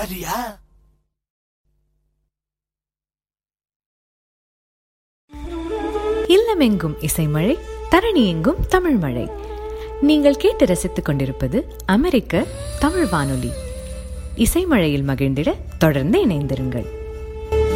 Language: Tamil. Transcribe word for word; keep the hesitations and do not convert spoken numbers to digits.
வரியா? இல்லமெங்கும் இசைமழை, தரணி எங்கும் தமிழ் மழை. நீங்கள் கேட்டு ரசித்துக் கொண்டிருப்பது அமெரிக்க தமிழ் வானொலி. இசைமழையில் மகிழ்ந்திட தொடர்ந்து இணைந்திருங்கள்.